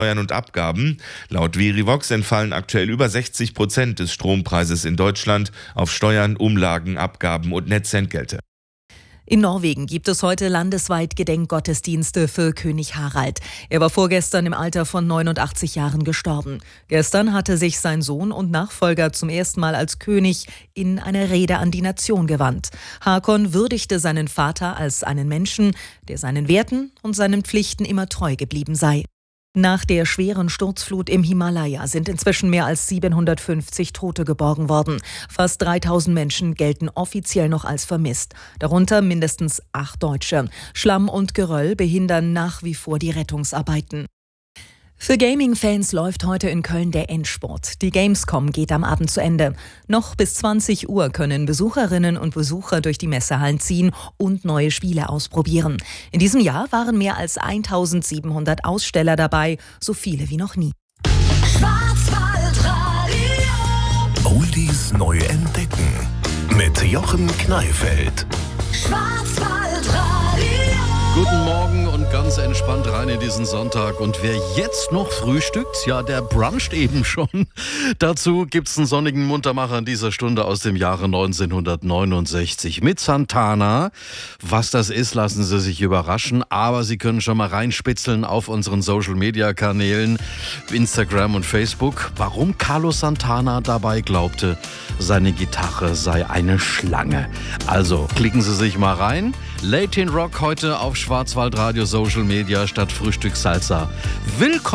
Steuern und Abgaben. Laut Verivox entfallen aktuell über 60% des Strompreises in Deutschland auf Steuern, Umlagen, Abgaben und Netzentgelte. In Norwegen gibt es heute landesweit Gedenkgottesdienste für König Harald. Er war vorgestern im Alter von 89 Jahren gestorben. Gestern hatte sich sein Sohn und Nachfolger zum ersten Mal als König in einer Rede an die Nation gewandt. Håkon würdigte seinen Vater als einen Menschen, der seinen Werten und seinen Pflichten immer treu geblieben sei. Nach der schweren Sturzflut im Himalaya sind inzwischen mehr als 750 Tote geborgen worden. Fast 3000 Menschen gelten offiziell noch als vermisst, darunter mindestens 8 Deutsche. Schlamm und Geröll behindern nach wie vor die Rettungsarbeiten. Für Gaming-Fans läuft heute in Köln der Endspurt. Die Gamescom geht am Abend zu Ende. Noch bis 20 Uhr können Besucherinnen und Besucher durch die Messehallen ziehen und neue Spiele ausprobieren. In diesem Jahr waren mehr als 1700 Aussteller dabei, so viele wie noch nie. Schwarzwaldradio. Oldies neu entdecken mit Jochen Kneifeld. Schwarzwaldradio. Guten Morgen und ganz entspannt rein in diesen Sonntag. Und wer jetzt noch frühstückt, ja, der bruncht eben schon. Dazu gibt's einen sonnigen Muntermacher in dieser Stunde aus dem Jahre 1969 mit Santana. Was das ist, lassen Sie sich überraschen. Aber Sie können schon mal reinspitzeln auf unseren Social-Media-Kanälen, Instagram und Facebook, warum Carlos Santana dabei glaubte, seine Gitarre sei eine Schlange. Also klicken Sie sich mal rein. Latin Rock heute auf Schwarzwaldradio Social Media statt Frühstück Salsa. Willkommen